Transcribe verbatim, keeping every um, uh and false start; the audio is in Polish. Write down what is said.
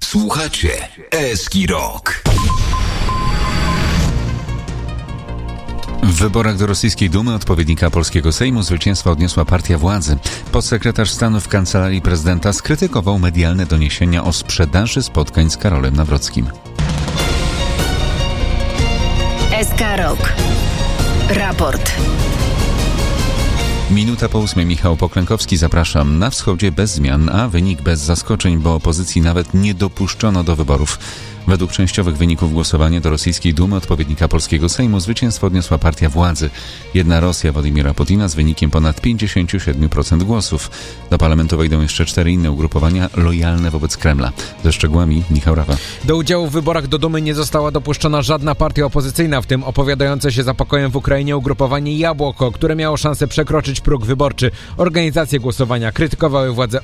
Słuchacie Eski Rock. W wyborach do rosyjskiej Dumy, odpowiednika polskiego Sejmu, zwycięstwo odniosła partia władzy. Podsekretarz stanu w Kancelarii Prezydenta skrytykował medialne doniesienia o sprzedaży spotkań z Karolem Nawrockim. S K Rock. Raport. Minuta po ósmej. Michał Poklękowski, zapraszam. Na wschodzie bez zmian, a wynik bez zaskoczeń, bo opozycji nawet nie dopuszczono do wyborów. Według częściowych wyników głosowania do rosyjskiej Dumy, odpowiednika polskiego Sejmu, zwycięstwo odniosła partia władzy. Jedna Rosja Władimira Putina z wynikiem ponad pięćdziesiąt siedem procent głosów. Do parlamentu wejdą jeszcze cztery inne ugrupowania lojalne wobec Kremla. Ze szczegółami Michał Rawa. Do udziału w wyborach do Dumy nie została dopuszczona żadna partia opozycyjna, w tym opowiadające się za pokojem w Ukrainie ugrupowanie Jabłoko, które miało szansę przekroczyć próg wyborczy. Organizacje głosowania krytykowały władze